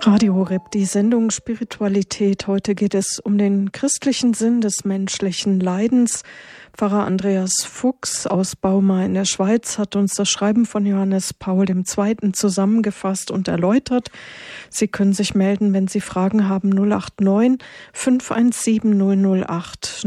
Radio Horeb, die Sendung Spiritualität. Heute geht es um den christlichen Sinn des menschlichen Leidens. Pfarrer Andreas Fuchs aus Bauma in der Schweiz hat uns das Schreiben von Johannes Paul II. Zusammengefasst und erläutert. Sie können sich melden, wenn Sie Fragen haben, 089 517 008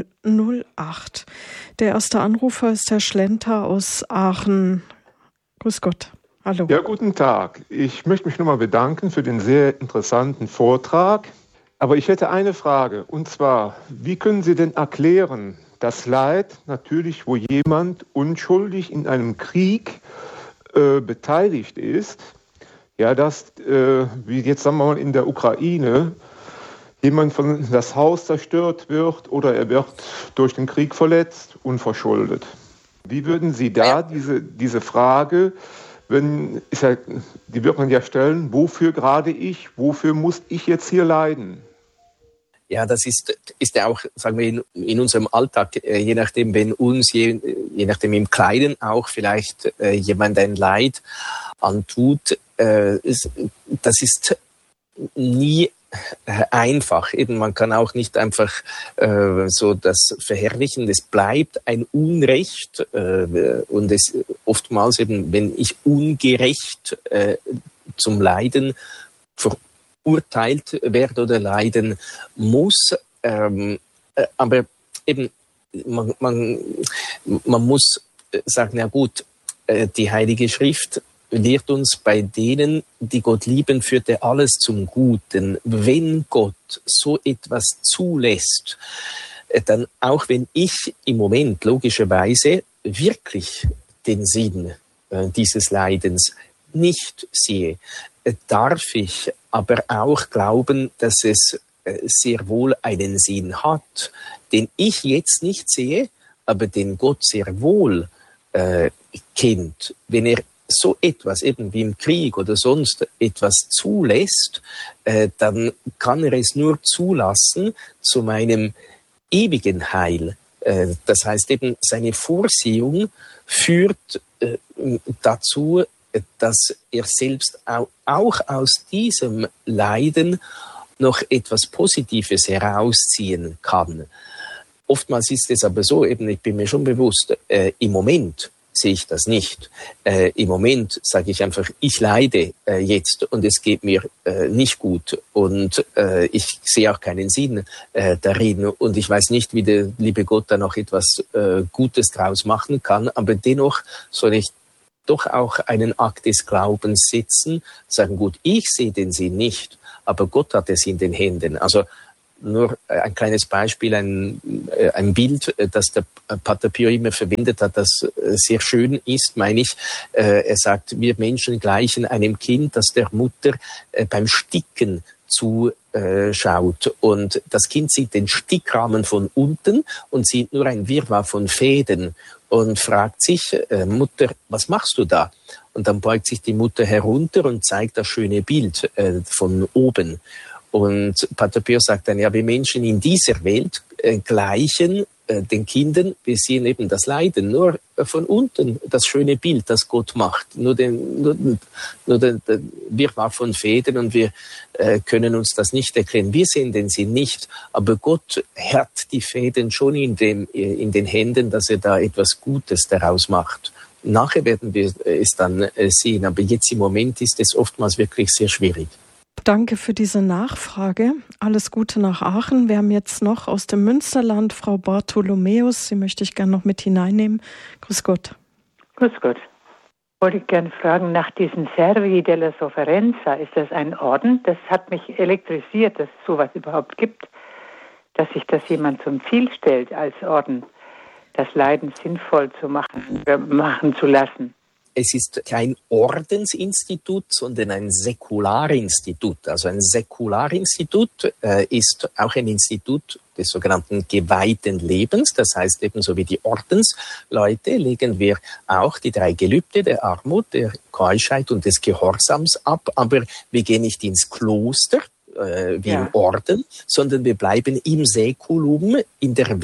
008. Der erste Anrufer ist Herr Schlenter aus Aachen. Grüß Gott. Hallo. Ja, guten Tag. Ich möchte mich nochmal bedanken für den sehr interessanten Vortrag. Aber ich hätte eine Frage, und zwar, wie können Sie denn erklären, das Leid natürlich, wo jemand unschuldig in einem Krieg beteiligt ist, ja, dass, wie jetzt sagen wir mal in der Ukraine, jemand von das Haus zerstört wird oder er wird durch den Krieg verletzt, unverschuldet. Wie würden Sie da diese Frage, die wird man ja stellen, wofür gerade ich, wofür muss ich jetzt hier leiden? Ja, das ist ja auch, sagen wir, in unserem Alltag, je nachdem, wenn uns, je nachdem im Kleinen auch vielleicht jemand ein Leid antut, das ist nie einfach. Eben, man kann auch nicht einfach so das verherrlichen. Es bleibt ein Unrecht und es oftmals eben, wenn ich ungerecht zum Leiden verurteilt werde oder leiden muss, aber eben man muss sagen, ja gut, die Heilige Schrift lehrt uns, bei denen, die Gott lieben, führt er alles zum Guten. Wenn Gott so etwas zulässt, dann auch wenn ich im Moment logischerweise wirklich den Sinn dieses Leidens nicht sehe, darf ich aber auch glauben, dass es sehr wohl einen Sinn hat, den ich jetzt nicht sehe, aber den Gott sehr wohl kennt. Wenn er so etwas, eben wie im Krieg oder sonst etwas zulässt, dann kann er es nur zulassen zu meinem ewigen Heil. Das heißt eben, seine Vorsehung führt dazu, dass er selbst auch aus diesem Leiden noch etwas Positives herausziehen kann. Oftmals ist es aber so, eben, ich bin mir schon bewusst, im Moment sehe ich das nicht. Im Moment sage ich einfach, ich leide jetzt und es geht mir nicht gut und ich sehe auch keinen Sinn darin und ich weiß nicht, wie der liebe Gott da noch etwas Gutes draus machen kann, aber dennoch soll ich doch auch einen Akt des Glaubens setzen, sagen, gut, ich sehe den Sinn nicht, aber Gott hat es in den Händen. Also nur ein kleines Beispiel, ein Bild, das der Pater Pio immer verwendet hat, das sehr schön ist, meine ich. Er sagt, wir Menschen gleichen einem Kind, das der Mutter beim Sticken zuschaut. Und das Kind sieht den Stickrahmen von unten und sieht nur ein Wirrwarr von Fäden und fragt sich, Mutter, was machst du da? Und dann beugt sich die Mutter herunter und zeigt das schöne Bild von oben. Und Pater Pio sagt dann, ja, wir Menschen in dieser Welt gleichen den Kindern, wir sehen eben das Leiden, nur von unten das schöne Bild, das Gott macht, nur der Wirrwarr von Fäden und wir können uns das nicht erklären. Wir sehen den Sinn nicht, aber Gott hat die Fäden schon in den Händen, dass er da etwas Gutes daraus macht. Nachher werden wir es dann sehen, aber jetzt im Moment ist es oftmals wirklich sehr schwierig. Danke für diese Nachfrage. Alles Gute nach Aachen. Wir haben jetzt noch aus dem Münsterland Frau Bartholomäus. Sie möchte ich gerne noch mit hineinnehmen. Grüß Gott. Grüß Gott. Wollte ich gerne fragen nach diesem Servi della Sofferenza. Ist das ein Orden? Das hat mich elektrisiert, dass es sowas überhaupt gibt, dass sich das jemand zum Ziel stellt als Orden, das Leiden sinnvoll machen zu lassen. Es ist kein Ordensinstitut, sondern ein Säkularinstitut. Also ein Säkularinstitut ist auch ein Institut des sogenannten geweihten Lebens. Das heißt, ebenso wie die Ordensleute legen wir auch die 3 Gelübde der Armut, der Keuschheit und des Gehorsams ab. Aber wir gehen nicht ins Kloster, wie im Orden, sondern wir bleiben im Säkulum in der Welt.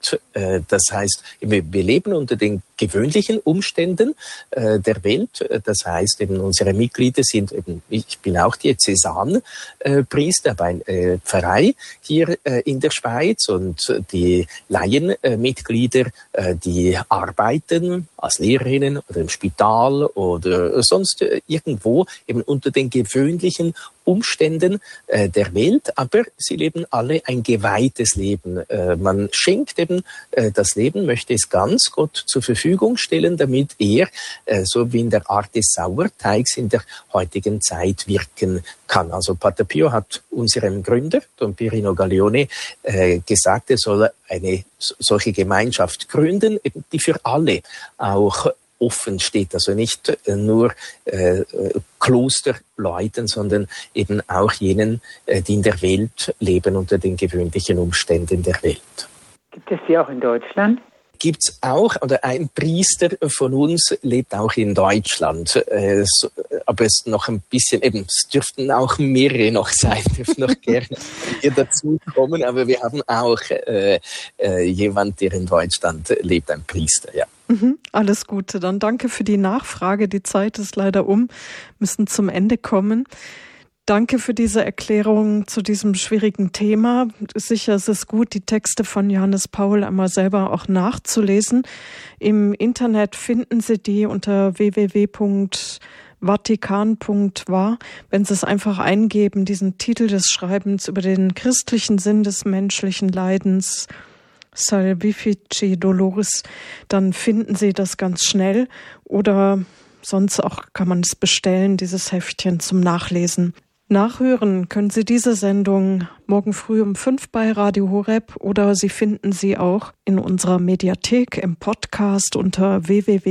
Welt. Das heißt, wir leben unter den gewöhnlichen Umständen der Welt. Das heißt, eben unsere Mitglieder sind eben, ich bin auch Diözesanpriester bei einer Pfarrei hier in der Schweiz, und die Laienmitglieder, die arbeiten als Lehrerinnen oder im Spital oder sonst irgendwo eben unter den gewöhnlichen Umständen der Welt, aber sie leben alle ein geweihtes Leben. Man schenkt eben das Leben, möchte es ganz Gott zur Verfügung stellen, damit er, so wie in der Art des Sauerteigs, in der heutigen Zeit wirken kann. Also Pater Pio hat unserem Gründer, Don Pirino Gaglione, gesagt, er soll eine solche Gemeinschaft gründen, die für alle auch offen steht, also nicht nur Klosterleuten, sondern eben auch jenen, die in der Welt leben unter den gewöhnlichen Umständen der Welt. Gibt es die auch in Deutschland? Gibt's auch, oder ein Priester von uns lebt auch in Deutschland, aber es ist noch ein bisschen, eben, es dürften auch mehrere noch sein, dürfen noch gerne hier dazu kommen, aber wir haben auch jemand, der in Deutschland lebt, ein Priester, ja. Alles Gute, dann danke für die Nachfrage. Die Zeit ist leider müssen zum Ende kommen. Danke für diese Erklärung zu diesem schwierigen Thema. Sicher ist es gut, die Texte von Johannes Paul einmal selber auch nachzulesen. Im Internet finden Sie die unter www.vatikan.va. Wenn Sie es einfach eingeben, diesen Titel des Schreibens über den christlichen Sinn des menschlichen Leidens, Salvifici Doloris, dann finden Sie das ganz schnell, oder sonst auch kann man es bestellen, dieses Heftchen zum Nachlesen. Nachhören können Sie diese Sendung morgen früh um 5 bei Radio Horeb, oder Sie finden sie auch in unserer Mediathek im Podcast unter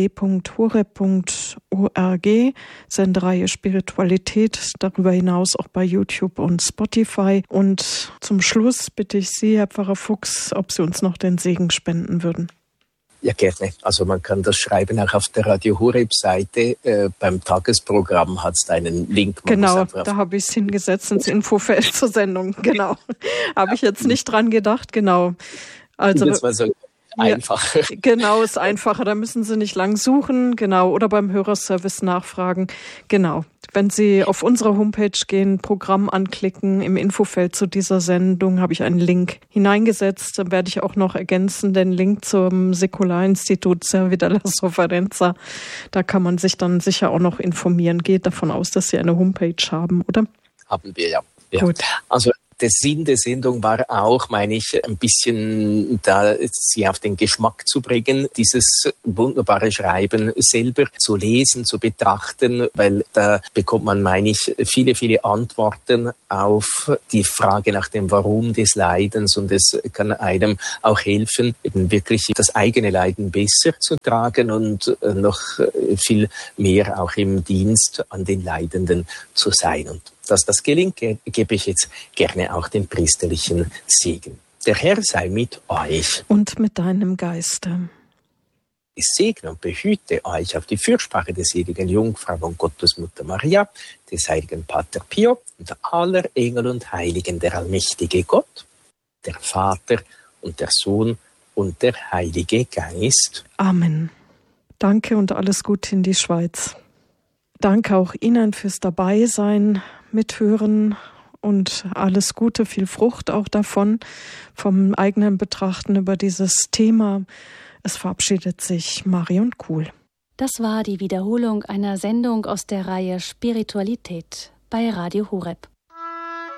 www.horeb.org, Sendereihe Spiritualität, darüber hinaus auch bei YouTube und Spotify. Und zum Schluss bitte ich Sie, Herr Pfarrer Fuchs, ob Sie uns noch den Segen spenden würden. Ja, gerne. Also man kann das schreiben auch auf der Radio Horeb-Seite. Beim Tagesprogramm hat es einen Link. Genau, da habe ich es hingesetzt ins Infofeld zur Sendung. Genau, habe ich jetzt nicht dran gedacht. Genau. Also das war so einfacher. Ja, genau, ist einfacher. Da müssen Sie nicht lang suchen. Genau, oder beim Hörerservice nachfragen. Genau. Wenn Sie auf unsere Homepage gehen, Programm anklicken, im Infofeld zu dieser Sendung habe ich einen Link hineingesetzt. Dann werde ich auch noch ergänzen den Link zum Säkularinstitut Servi della Sofferenza. Da kann man sich dann sicher auch noch informieren. Geht davon aus, dass Sie eine Homepage haben, oder? Haben wir, ja. Gut. Also der Sinn der Sendung war auch, meine ich, ein bisschen da sie auf den Geschmack zu bringen, dieses wunderbare Schreiben selber zu lesen, zu betrachten, weil da bekommt man, meine ich, viele, viele Antworten auf die Frage nach dem Warum des Leidens, und es kann einem auch helfen, eben wirklich das eigene Leiden besser zu tragen und noch viel mehr auch im Dienst an den Leidenden zu sein. Und dass das gelingt, gebe ich jetzt gerne auch den priesterlichen Segen. Der Herr sei mit euch. Und mit deinem Geiste. Ich segne und behüte euch auf die Fürsprache der seligen Jungfrau und Gottesmutter Maria, des heiligen Pater Pio und aller Engel und Heiligen, der allmächtige Gott, der Vater und der Sohn und der Heilige Geist. Amen. Danke und alles Gute in die Schweiz. Danke auch Ihnen fürs Dabeisein, Mithören und alles Gute, viel Frucht auch davon, vom eigenen Betrachten über dieses Thema. Es verabschiedet sich Marion Kuhl. Das war die Wiederholung einer Sendung aus der Reihe Spiritualität bei Radio Horeb.